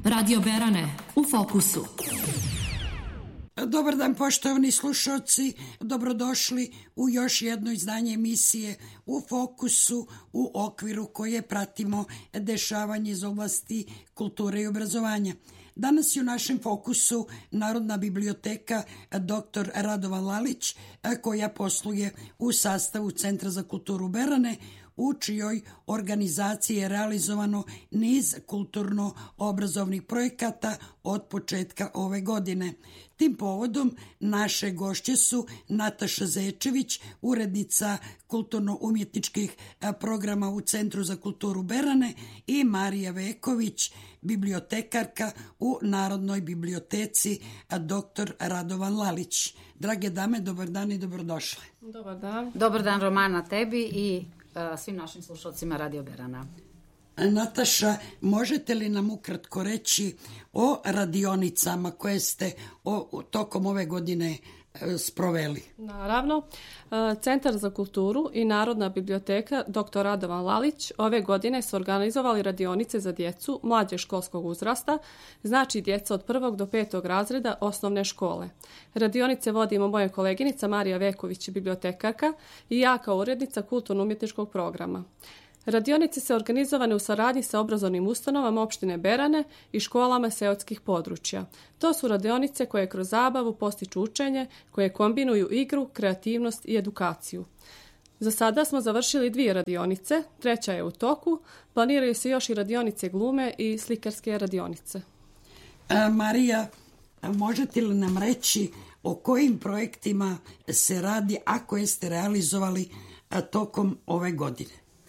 Radio Berane u fokusu. Dobar dan poštovani slušalci, dobrodošli u još jedno izdanje emisije u fokusu u okviru koje pratimo dešavanje iz oblasti kulture i obrazovanja. Danas je u našem fokusu Narodna biblioteka dr. Radovan Lalić, koja posluje u sastavu Centra za kulturu Berane, u čijoj organizaciji je realizovano niz kulturno-obrazovnih projekata od početka ove godine. Tim povodom naše gošće su Nataša Zečević, urednica kulturno-umjetničkih programa u Centru za kulturu Berane, i Marija Veković, bibliotekarka u Narodnoj biblioteci dr. Radovan Lalić. Drage dame, dobar dan i dobrodošle. Dobar dan. Dobar dan, Romana, tebi i svim našim slušalcima Radio Berana. Nataša, možete li nam ukratko reći o radionicama koje ste tokom ove godine sproveli? Naravno, Centar za kulturu i Narodna biblioteka dr. Radovan Lalić ove godine su organizovali radionice za djecu mlađeg školskog uzrasta, znači djeca od 1. do 5. razreda osnovne škole. Radionice vodimo moja koleginica Marija Veković, bibliotekarka, i ja kao urednica kulturno-umjetničkog programa. Radionice se organizovane u saradnji sa obrazovnim ustanovama opštine Berane i školama seoskih područja. To su radionice koje kroz zabavu postiču učenje, koje kombinuju igru, kreativnost i edukaciju. Za sada smo završili 2 radionice, 3. je u toku, planiraju se još i radionice glume i slikarske radionice. Marija, možete li nam reći o kojim projektima se radi, a koje ste realizovali tokom ove godine?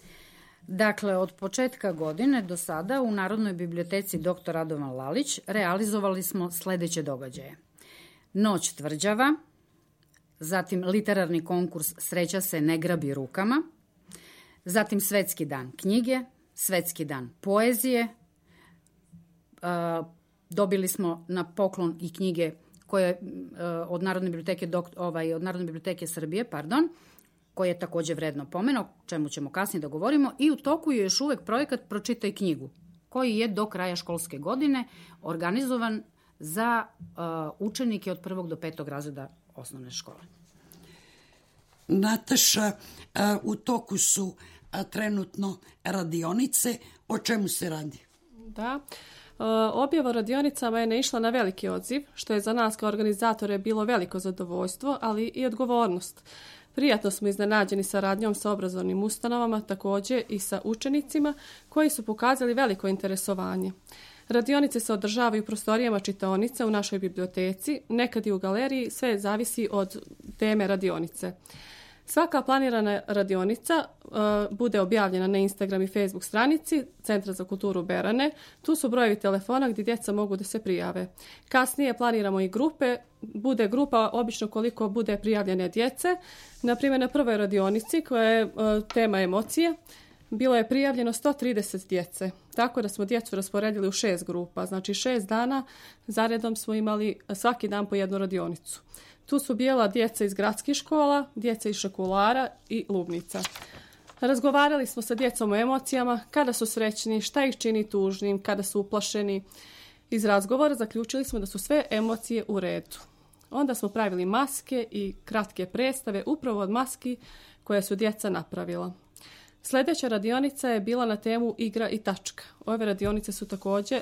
Dakle, od početka godine do sada u Narodnoj biblioteci dr. Radovan Lalić realizovali smo sljedeće događaje. Noć tvrđava, zatim literarni konkurs Sreća se ne grabi rukama, zatim Svetski dan knjige, Svetski dan poezije, dobili smo na poklon i knjige koje od Narodne biblioteke Srbije, koji je također vredno pomeno, o čemu ćemo kasnije da govorimo, i u toku je još uvijek projekat Pročitaj knjigu, koji je do kraja školske godine organizovan za učenike od 1. do 5. razreda osnovne škole. Nataša, u toku su trenutno radionice. O čemu se radi? Da, objava radionicama je naišla na veliki odziv, što je za nas kao organizatore bilo veliko zadovoljstvo, ali i odgovornost. Prijatno smo iznenađeni saradnjom sa obrazovnim ustanovama, također i sa učenicima koji su pokazali veliko interesovanje. Radionice se održavaju u prostorijama čitaonice u našoj biblioteci, nekad i u galeriji, sve zavisi od teme radionice. Svaka planirana radionica bude objavljena na Instagram i Facebook stranici Centra za kulturu Berane. Tu su brojevi telefona gdje djeca mogu da se prijave. Kasnije planiramo i grupe. Bude grupa obično koliko bude prijavljene djece. Naprimjer, na prvoj radionici koja je tema emocije bilo je prijavljeno 130 djece. Tako da smo djecu rasporedili u 6 grupa. Znači 6 dana zaredom smo imali svaki dan po jednu radionicu. Tu su bijela djeca iz gradskih škola, djeca iz Šekulara i Lubnica. Razgovarali smo sa djecom o emocijama, kada su srećni, šta ih čini tužnim, kada su uplašeni. Iz razgovora zaključili smo da su sve emocije u redu. Onda smo pravili maske i kratke predstave upravo od maski koje su djeca napravila. Sljedeća radionica je bila na temu igra i tačka. Ove radionice su također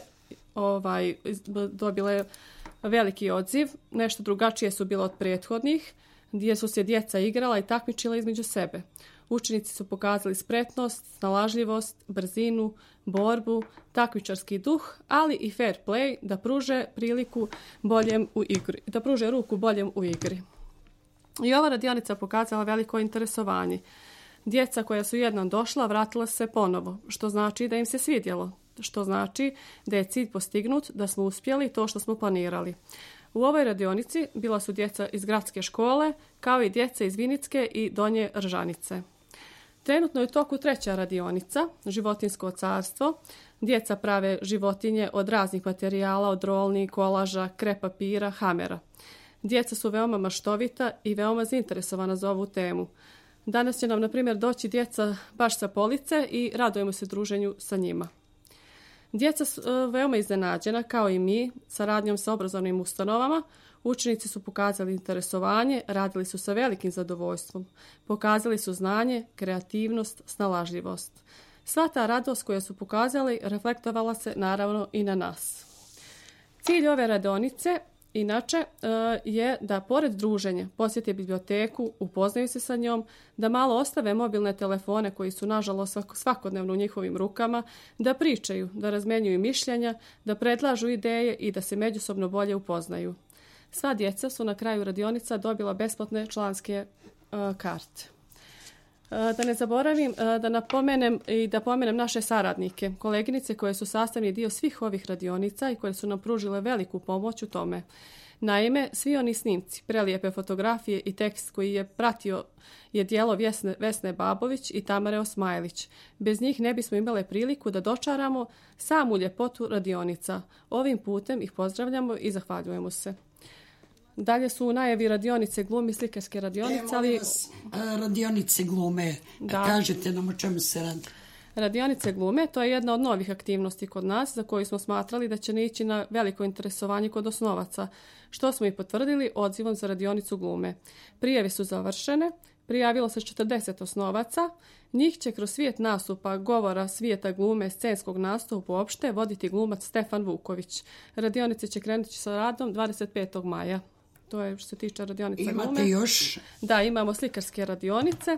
dobile veliki odziv, nešto drugačije su bilo od prethodnih, gdje su se djeca igrala i takmičila između sebe. Učenici su pokazali spretnost, snalažljivost, brzinu, borbu, takmičarski duh, ali i fair play da pruže priliku boljem u igri, da pruže ruku boljem u igri. I ova radionica pokazala veliko interesovanje. Djeca koja su jednom došla vratila se ponovo, što znači da im se svidjelo, što znači da je cilj postignut, da smo uspjeli to što smo planirali. U ovoj radionici bila su djeca iz gradske škole, kao i djeca iz Vinicke i Donje Ržanice. Trenutno je u toku 3. radionica, životinjsko carstvo. Djeca prave životinje od raznih materijala, od rolni, kolaža, krep papira, hamera. Djeca su veoma maštovita i veoma zainteresovana za ovu temu. Danas će nam, na primjer, doći djeca baš sa police i radujemo se druženju sa njima. Djeca su veoma iznenađena, kao i mi, saradnjom sa obrazovnim ustanovama. Učenici su pokazali interesovanje, radili su sa velikim zadovoljstvom. Pokazali su znanje, kreativnost, snalažljivost. Sva ta radost koju su pokazali reflektovala se naravno i na nas. Cilj ove radionice inače je da pored druženja posjete biblioteku, upoznaju se sa njom, da malo ostave mobilne telefone koji su nažalost svakodnevno u njihovim rukama, da pričaju, da razmenjuju mišljenja, da predlažu ideje i da se međusobno bolje upoznaju. Sva djeca su na kraju radionica dobila besplatne članske karte. Da ne zaboravim da pomenem naše saradnike, koleginice koje su sastavni dio svih ovih radionica i koje su nam pružile veliku pomoć u tome. Naime, svi oni snimci, prelijepe fotografije i tekst koji je pratio je djelo Vesne Babović i Tamare Osmajlić. Bez njih ne bismo imale priliku da dočaramo samu ljepotu radionica. Ovim putem ih pozdravljamo i zahvaljujemo se. Dalje su u najavi radionice glume i slikarske radionice, ali... Radionice glume, kažete nam o čemu se radi. Radionice glume, to je jedna od novih aktivnosti kod nas za koju smo smatrali da će naići na veliko interesovanje kod osnovaca, što smo i potvrdili odzivom za radionicu glume. Prijave su završene, prijavilo se 40 osnovaca, njih će kroz svijet nastupa, govora, svijeta glume, scenskog nastupa uopšte voditi glumac Stefan Vuković. Radionice će krenuti sa radom 25. maja. To je što se tiče radionica glume. Imate još? Da, imamo slikarske radionice.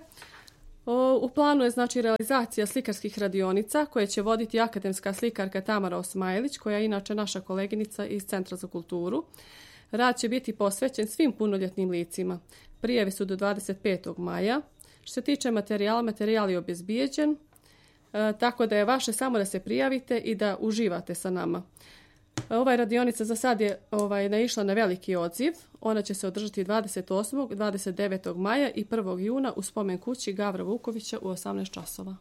U planu je znači realizacija slikarskih radionica koje će voditi akademska slikarka Tamara Osmajlić, koja je inače naša koleginica iz Centra za kulturu. Rad će biti posvećen svim punoljetnim licima. Prijave su do 25. maja. Što se tiče materijala, materijal je obezbijeđen, tako da je vaše samo da se prijavite i da uživate sa nama. Ova radionica za sad je naišla na veliki odziv. Ona će se održati 28. 29. maja i 1. juna u spomen kući Gavra Vukovića u 18 časova.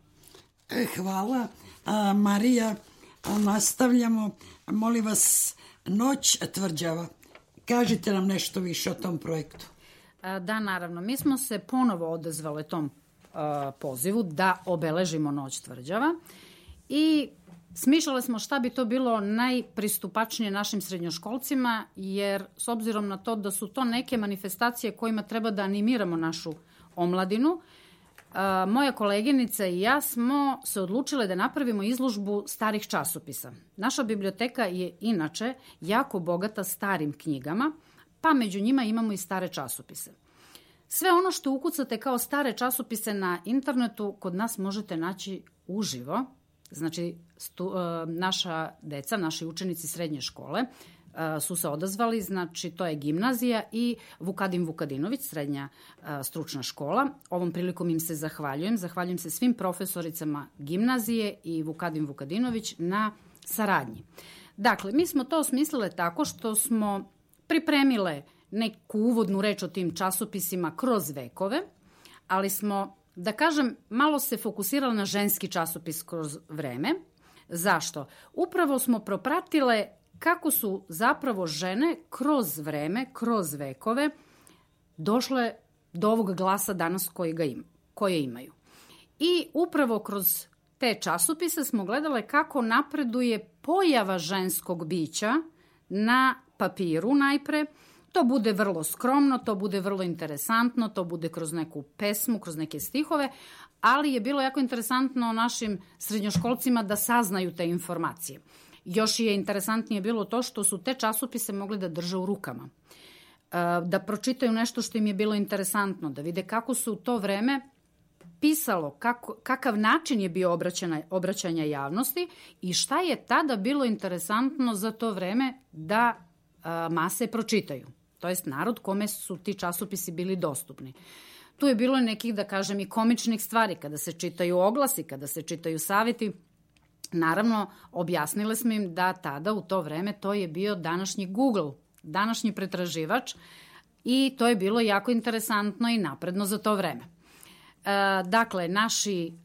Hvala. Marija, nastavljamo. Molim vas, Noć tvrđava. Kažite nam nešto više o tom projektu. Da, naravno. Mi smo se ponovo odazvali tom pozivu da obeležimo Noć tvrđava i smišljali smo šta bi to bilo najpristupačnije našim srednjoškolcima, jer s obzirom na to da su to neke manifestacije kojima treba da animiramo našu omladinu, moja koleginica i ja smo se odlučile da napravimo izložbu starih časopisa. Naša biblioteka je inače jako bogata starim knjigama, pa među njima imamo i stare časopise. Sve ono što ukucate kao stare časopise na internetu kod nas možete naći uživo. Znači, naša deca, naši učenici srednje škole su se odazvali, znači to je gimnazija i Vukadin Vukadinović, srednja stručna škola. Ovom prilikom im se zahvaljujem. Zahvaljujem se svim profesoricama gimnazije i Vukadin Vukadinović na saradnji. Dakle, mi smo to osmislile tako što smo pripremile neku uvodnu reč o tim časopisima kroz vekove, ali smo, da kažem, malo se fokusirali na ženski časopis kroz vreme. Zašto? Upravo smo propratile kako su zapravo žene kroz vreme, kroz vekove došle do ovog glasa danas koje imaju. I upravo kroz te časopise smo gledale kako napreduje pojava ženskog bića na papiru najpre. To bude vrlo skromno, to bude vrlo interesantno, to bude kroz neku pesmu, kroz neke stihove, ali je bilo jako interesantno našim srednjoškolcima da saznaju te informacije. Još je interesantnije bilo to što su te časopise mogli da drže u rukama, da pročitaju nešto što im je bilo interesantno, da vide kako su u to vreme pisalo, kakav način je bio obraćanja javnosti i šta je tada bilo interesantno za to vreme da mase pročitaju. To jest narod kome su ti časopisi bili dostupni. Tu je bilo nekih, da kažem, i komičnih stvari, kada se čitaju oglasi, kada se čitaju savjeti. Naravno, objasnile smo im da tada u to vreme to je bio današnji Google, današnji pretraživač i to je bilo jako interesantno i napredno za to vreme. Dakle, naši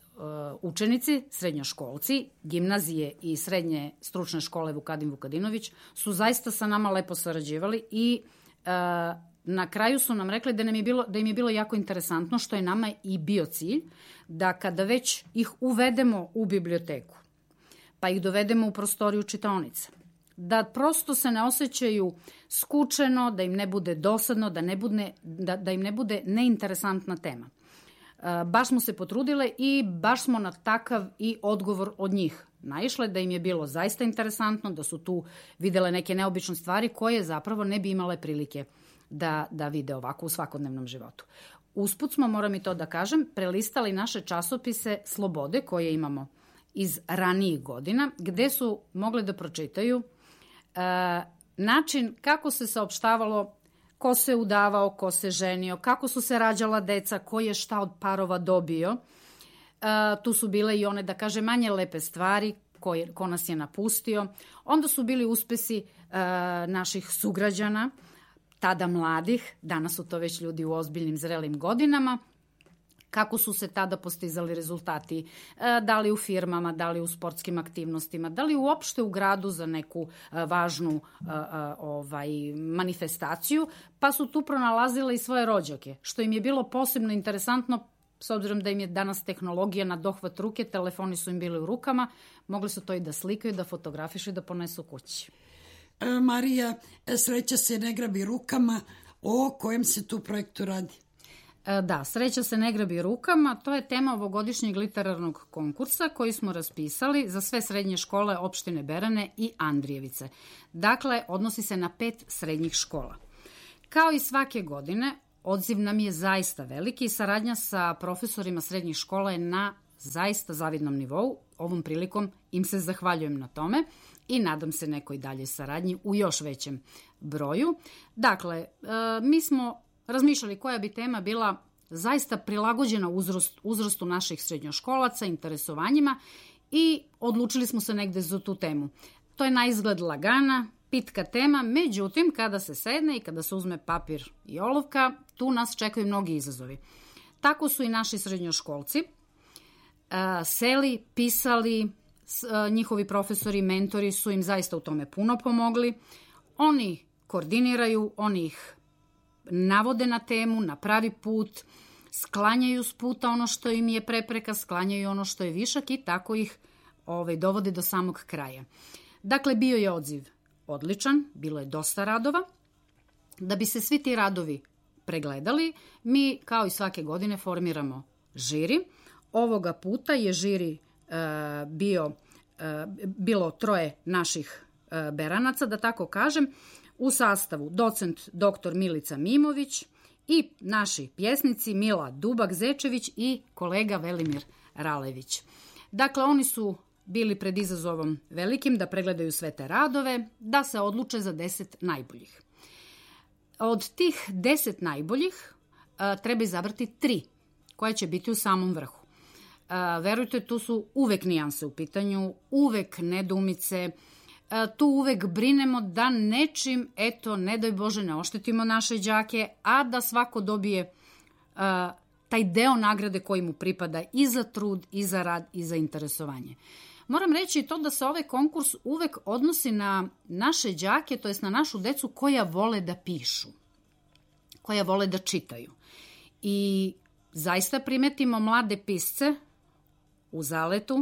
učenici, srednjoškolci, gimnazije i srednje stručne škole Vukadin Vukadinović su zaista sa nama lepo sarađivali i na kraju su nam rekli da im je bilo jako interesantno, što je nama i bio cilj, da kada već ih uvedemo u biblioteku, pa ih dovedemo u prostoriju čitaonica. Da prosto se ne osjećaju skučeno, da im ne bude dosadno, da im ne bude neinteresantna tema. Baš smo se potrudile i baš smo na takav i odgovor od njih naišle, da im je bilo zaista interesantno, da su tu videle neke neobične stvari koje zapravo ne bi imale prilike da vide ovako u svakodnevnom životu. Usput smo, moram i to da kažem, prelistali naše časopise Slobode koje imamo iz ranijih godina, gde su mogli da pročitaju način kako se saopštavalo ko se udavao, ko se ženio, kako su se rađala deca, ko je šta od parova dobio. Tu su bile i one, da kaže, manje lepe stvari, ko nas je napustio. Onda su bili uspesi naših sugrađana, tada mladih, danas su to već ljudi u ozbiljnim zrelim godinama, kako su se tada postizali rezultati, da li u firmama, da li u sportskim aktivnostima, da li uopšte u gradu za neku važnu manifestaciju, pa su tu pronalazile i svoje rođake, što im je bilo posebno interesantno, s obzirom da im je danas tehnologija na dohvat ruke, telefoni su im bili u rukama, mogli su to i da slikaju, da fotografišu i da ponesu kući. Marija, sreća se ne grabi rukama, o kojem se tu projektu radi? Da, sreća se ne grabi rukama, to je tema ovogodišnjeg literarnog konkursa koji smo raspisali za sve srednje škole opštine Berane i Andrijevice. Dakle, odnosi se na 5 srednjih škola. Kao i svake godine, odziv nam je zaista veliki i saradnja sa profesorima srednjih škola je na zaista zavidnom nivou. Ovom prilikom im se zahvaljujem na tome i nadam se nekoj dalje saradnji u još većem broju. Dakle, mi smo razmišljali koja bi tema bila zaista prilagođena uzrastu naših srednjoškolaca, interesovanjima i odlučili smo se negde za tu temu. To je na izgled lagana, pitka tema, međutim, kada se sedne i kada se uzme papir i olovka, tu nas čekaju mnogi izazovi. Tako su i naši srednjoškolci seli, pisali, njihovi profesori i mentori su im zaista u tome puno pomogli. Oni koordiniraju, oni ih navode na temu, na pravi put, sklanjaju s puta ono što im je prepreka, sklanjaju ono što je višak i tako ih dovode do samog kraja. Dakle, bio je odziv odličan, bilo je dosta radova. Da bi se svi ti radovi pregledali, mi kao i svake godine formiramo žiri. Ovoga puta je žiri bilo 3 naših beranaca, da tako kažem, u sastavu docent dr. Milica Mimović i naši pjesnici Mila Dubak-Zečević i kolega Velimir Ralević. Dakle, oni su bili pred izazovom velikim da pregledaju sve te radove, da se odluče za 10 najboljih. Od tih 10 najboljih treba izabrati 3 koja će biti u samom vrhu. Verujte, tu su uvek nijanse u pitanju, uvek nedoumice, tu uvek brinemo da nečim, ne daj Bože, ne oštetimo naše đake, a da svako dobije taj deo nagrade koji mu pripada i za trud, i za rad, i za interesovanje. Moram reći to da se ovaj konkurs uvek odnosi na naše đake, to jest na našu decu koja vole da pišu, koja vole da čitaju. I zaista primetimo mlade pisce u zaletu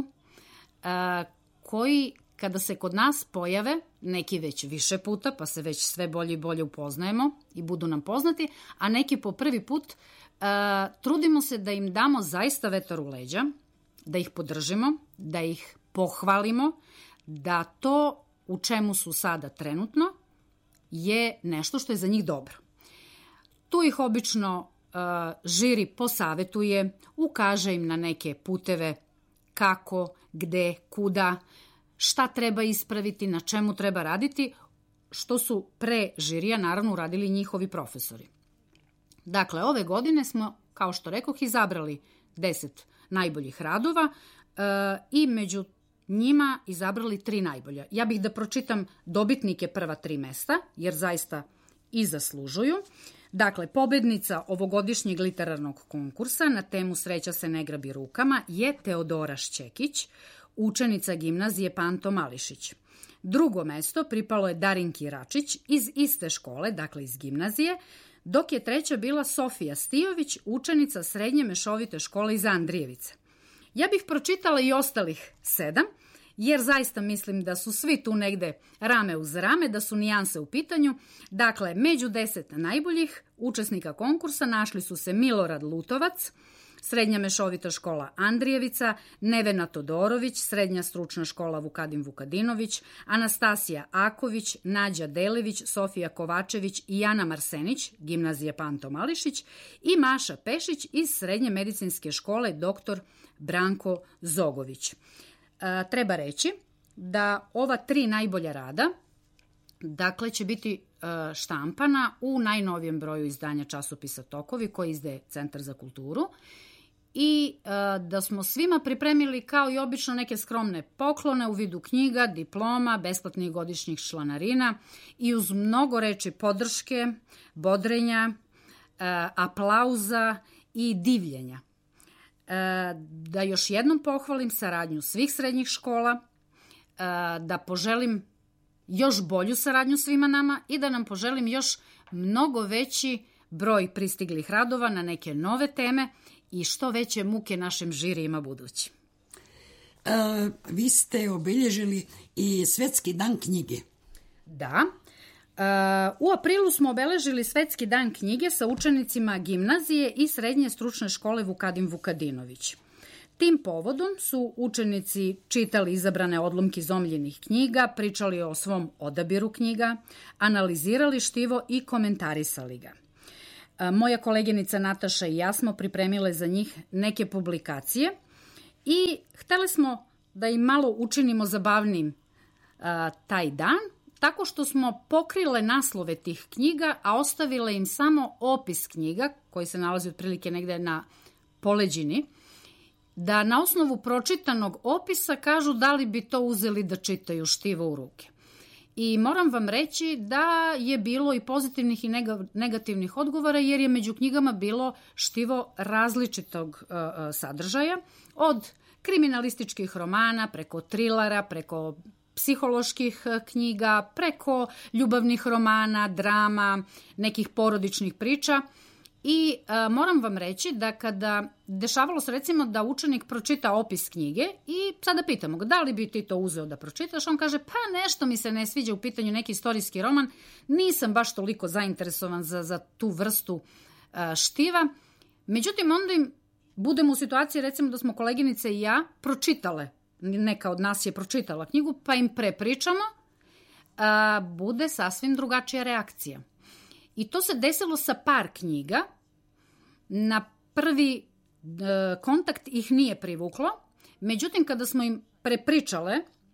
koji kada se kod nas pojave, neki već više puta, pa se već sve bolje i bolje upoznajemo i budu nam poznati, a neki po prvi put, trudimo se da im damo zaista vetar u leđa, da ih podržimo, da ih pohvalimo, da to u čemu su sada trenutno je nešto što je za njih dobro. Tu ih obično žiri posavetuje, ukaže im na neke puteve kako, gde, kuda, šta treba ispraviti, na čemu treba raditi, što su pre žirija naravno uradili njihovi profesori. Dakle, ove godine smo, kao što rekoh, izabrali 10 najboljih radova i među njima izabrali 3 najbolja. Ja bih da pročitam dobitnike prva 3 mesta, jer zaista i zaslužuju. Dakle, pobednica ovogodišnjeg literarnog konkursa na temu Sreća se ne grabi rukama je Teodora Šćekić, učenica gimnazije Panto Mališić. Drugo mesto pripalo je Darinki Račić iz iste škole, dakle iz gimnazije, dok je treća bila Sofija Stijović, učenica srednje mešovite škole iz Andrijevice. Ja bih pročitala i ostalih 7, jer zaista mislim da su svi tu negde rame uz rame, da su nijanse u pitanju. Dakle, među 10 najboljih učesnika konkursa našli su se Milorad Lutovac, Srednja mešovita škola Andrijevica, Nevena Todorović, Srednja stručna škola Vukadin Vukadinović, Anastasija Aković, Nađa Delević, Sofija Kovačević i Jana Marsenić, Gimnazija Panto Mališić, i Maša Pešić iz Srednje medicinske škole dr. Branko Zogović. Treba reći da ova 3 najbolja rada, dakle, će biti štampana u najnovijem broju izdanja časopisa Tokovi, koji izdaje Centar za kulturu, i da smo svima pripremili, kao i obično, neke skromne poklone u vidu knjiga, diploma, besplatnih godišnjih članarina i uz mnogo reči podrške, bodrenja, aplauza i divljenja. Da još jednom pohvalim saradnju svih srednjih škola, da poželim još bolju saradnju svima nama i da nam poželim još mnogo veći broj pristiglih radova na neke nove teme i što veće muke našim žirijima budući. Vi ste obilježili i Svetski dan knjige. Da. U aprilu smo obeležili Svetski dan knjige sa učenicima gimnazije i Srednje stručne škole Vukadin Vukadinović. Tim povodom su učenici čitali izabrane odlomke iz omiljenih knjiga, pričali o svom odabiru knjiga, analizirali štivo i komentarisali ga. Moja koleginica Nataša i ja smo pripremile za njih neke publikacije i hteli smo da im malo učinimo zabavnim taj dan, tako što smo pokrile naslove tih knjiga, a ostavile im samo opis knjiga, koji se nalazi otprilike negde na poleđini, da na osnovu pročitanog opisa kažu da li bi to uzeli da čitaju štivo u ruke. I moram vam reći da je bilo i pozitivnih i negativnih odgovora, jer je među knjigama bilo štivo različitog sadržaja, od kriminalističkih romana, preko trilera, preko psiholoških knjiga, preko ljubavnih romana, drama, nekih porodičnih priča. I moram vam reći da kada dešavalo se recimo da učenik pročita opis knjige i sada pitamo ga da li bi ti to uzeo da pročitaš, on kaže pa nešto mi se ne sviđa, u pitanju neki istorijski roman, nisam baš toliko zainteresovan za tu vrstu štiva. Međutim, onda im budemo u situaciji recimo da smo koleginice i ja pročitale, neka od nas je pročitala knjigu, pa im prepričamo, bude sasvim drugačija reakcija. I to se desilo sa par knjiga. Na prvi kontakt ih nije privuklo. Međutim, kada smo im prepričale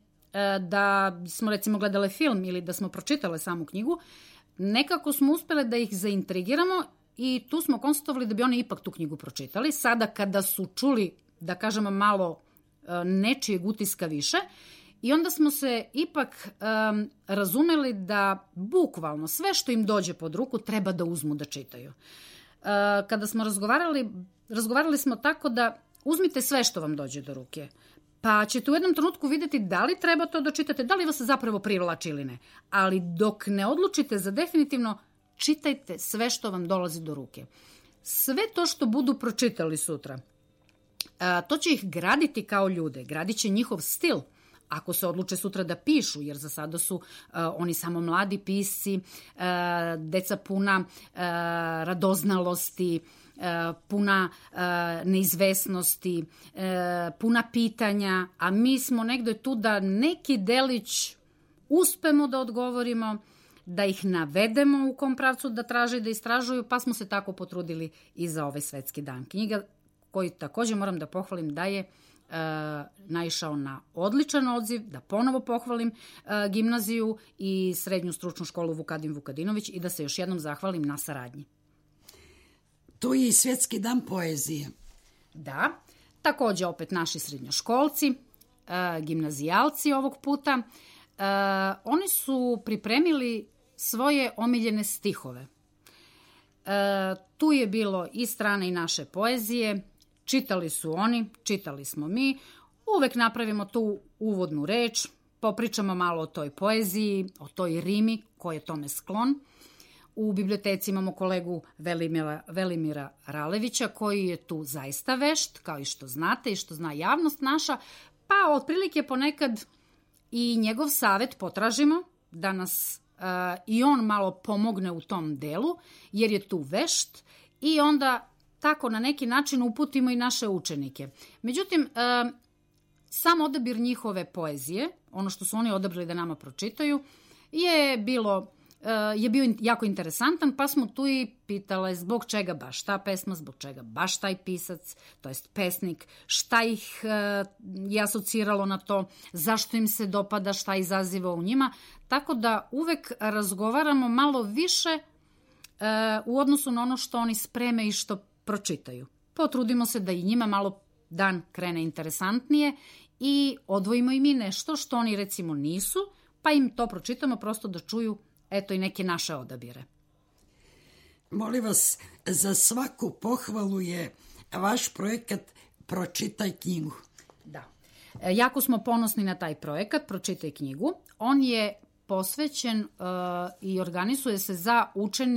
da smo recimo gledale film ili da smo pročitale samu knjigu, nekako smo uspele da ih zaintrigiramo i tu smo konstatovali da bi oni ipak tu knjigu pročitali. Sada kada su čuli, da kažemo, malo nečijeg utiska više, i onda smo se ipak razumeli da bukvalno sve što im dođe pod ruku treba da uzmu da čitaju. Kada smo razgovarali smo tako da uzmite sve što vam dođe do ruke, pa ćete u jednom trenutku vidjeti da li treba to da čitate, da li vas zapravo privlači ili ne. Ali dok ne odlučite za definitivno, čitajte sve što vam dolazi do ruke. Sve to što budu pročitali sutra, to će ih graditi kao ljude, gradit će njihov stil, ako se odluče sutra da pišu, jer za sada su oni samo mladi pisci, deca puna radoznalosti, puna neizvesnosti, puna pitanja, a mi smo negde tu da neki delić uspemo da odgovorimo, da ih navedemo u kom pravcu da traže i da istražuju, pa smo se tako potrudili i za ovaj Svetski dan knjiga, koji takođe moram da pohvalim da je naišao na odličan odziv, da ponovo pohvalim gimnaziju i Srednju stručnu školu Vukadin Vukadinović i da se još jednom zahvalim na saradnji. To je i Svetski dan poezije. Da, takođe opet naši srednjoškolci, gimnazijalci ovog puta, oni su pripremili svoje omiljene stihove. Tu je bilo i strane i naše poezije, čitali su oni, čitali smo mi, uvek napravimo tu uvodnu reč, popričamo malo o toj poeziji, o toj rimi, ko je tome sklon. U biblioteci imamo kolegu Velimira Ralevića, koji je tu zaista vešt, kao i što znate i što zna javnost naša, Pa otprilike ponekad i njegov savet potražimo da nas i on malo pomogne u tom delu, jer je tu vešt i onda tako na neki način uputimo i naše učenike. Međutim, sam odabir njihove poezije, ono što su oni odabrali da nama pročitaju, je bio jako interesantan, pa smo tu i pitale zbog čega baš ta pesma, zbog čega baš taj pisac, to jest pesnik, šta ih je asociralo na to, zašto im se dopada, šta izaziva u njima, tako da uvek razgovaramo malo više u odnosu na ono što oni spreme i što pročitaju. Potrudimo se da i njima malo dan krene interesantnije i odvojimo i mi nešto što oni recimo nisu, pa im to pročitamo prosto da čuju eto i neke naše odabire. Molim vas, za svaku pohvalu je vaš projekat Pročitaj knjigu. Da. Jako smo ponosni na taj projekat Pročitaj knjigu. On je posvećen i organizuje se za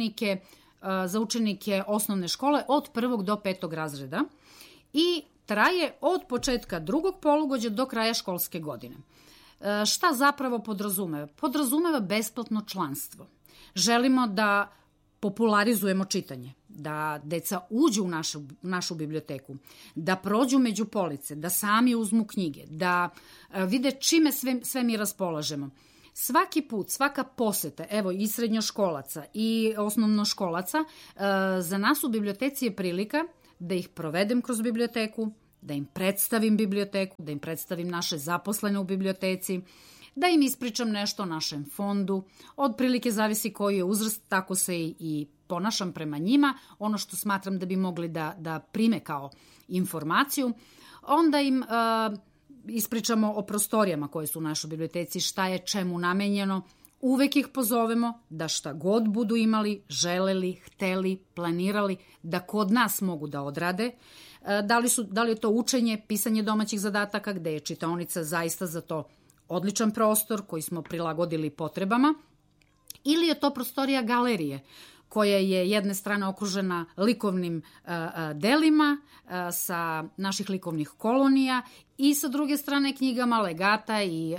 učenike osnovne škole od 1. do 5. razreda i traje od početka drugog polugođa do kraja školske godine. Šta zapravo podrazumeva? Podrazumeva besplatno članstvo. Želimo da popularizujemo čitanje, da deca uđu u našu biblioteku, da prođu među police, da sami uzmu knjige, da vide čime sve mi raspolažemo. Svaki put, svaka poseta, evo i srednjoškolaca i osnovnoškolaca, za nas u biblioteci je prilika da ih provedem kroz biblioteku, da im predstavim biblioteku, da im predstavim naše zaposlene u biblioteci, da im ispričam nešto o našem fondu. Od prilike zavisi koji je uzrast, tako se i ponašam prema njima, ono što smatram da bi mogli da prime kao informaciju. Onda im ispričamo o prostorijama koje su u našoj biblioteci, šta je čemu namenjeno. Uvek ih pozovemo da šta god budu imali, želeli, hteli, planirali, da kod nas mogu da odrade. Da li je to učenje, pisanje domaćih zadataka, gde je čitaonica zaista za to odličan prostor koji smo prilagodili potrebama, ili je to prostorija galerije, koja je jedne strane okružena likovnim delima sa naših likovnih kolonija i sa druge strane knjigama legata i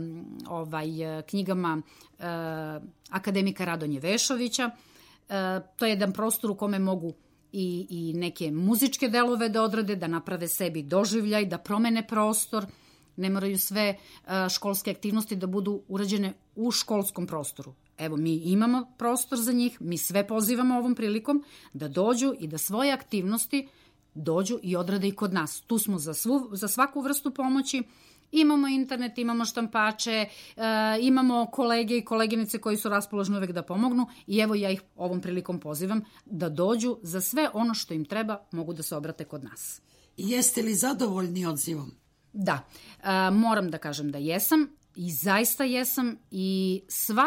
knjigama akademika Radonje Vešovića. To je jedan prostor u kome mogu i neke muzičke delove da odrade, da naprave sebi doživljaj, da promene prostor. Ne moraju sve školske aktivnosti da budu urađene u školskom prostoru. Evo, mi imamo prostor za njih, mi sve pozivamo ovom prilikom da dođu i da svoje aktivnosti dođu i odrade i kod nas. Tu smo za svaku vrstu pomoći. Imamo internet, imamo štampače, imamo kolege i koleginice koji su raspoloženi uvek da pomognu i evo ja ih ovom prilikom pozivam da dođu za sve ono što im treba, mogu da se obrate kod nas. Jeste li zadovoljni odzivom? Da, moram da kažem da jesam i zaista jesam i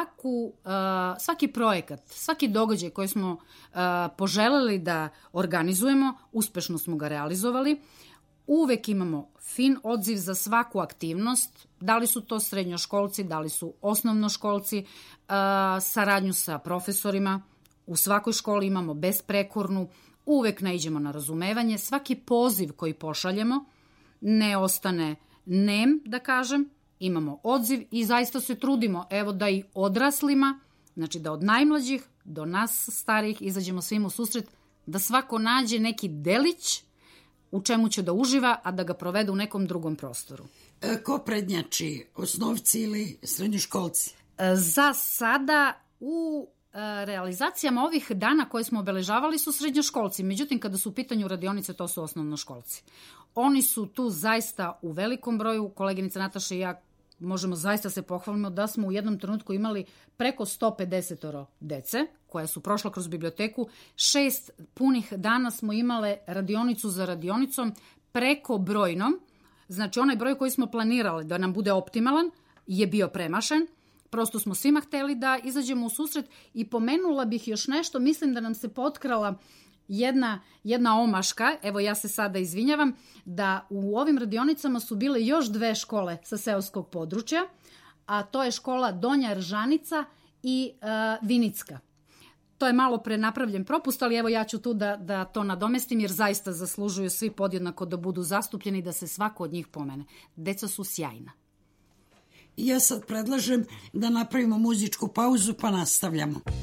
svaki projekat, svaki događaj koji smo poželeli da organizujemo, uspešno smo ga realizovali. Uvek imamo fin odziv za svaku aktivnost, da li su to srednjoškolci, da li su osnovnoškolci, saradnju sa profesorima. U svakoj školi imamo besprekornu, uvek naiđemo na razumevanje. Svaki poziv koji pošaljemo ne ostane nem, da kažem, imamo odziv i zaista se trudimo, evo da i odraslima, znači da od najmlađih do nas starijih izađemo svim u susret, da svako nađe neki delić u čemu će da uživa, a da ga provede u nekom drugom prostoru. Ko prednjači, osnovci ili srednjoškolci? Za sada u realizacijama ovih dana koje smo obeležavali su srednjoškolci, međutim kada su u pitanju radionice to su osnovnoškolci. Oni su tu zaista u velikom broju, koleginica Nataša i ja možemo zaista se pohvalimo da smo u jednom trenutku imali preko 150 dece koja su prošla kroz biblioteku. 6 punih dana smo imale radionicu za radionicom preko brojnom. Znači onaj broj koji smo planirali da nam bude optimalan je bio premašen. Prosto smo svima hteli da izađemo u susret i pomenula bih još nešto. Mislim da nam se potkrala jedna omaška, evo ja se sada izvinjavam, da u ovim radionicama su bile još 2 škole sa seoskog područja, a to je škola Donja Ržanica i Vinicka. to je malo prenapravljen propust, ali evo ja ću tu da to nadomestim, jer zaista zaslužuju svi podjednako da budu zastupljeni i da se svako od njih pomene. Deca su sjajna. Ja sad predlažem da napravimo muzičku pauzu pa nastavljamo.